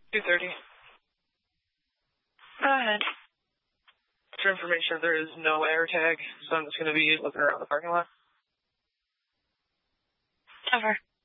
2:30. Go ahead. For information, there is no air tag, so I'm just going to be looking around the parking lot. Over.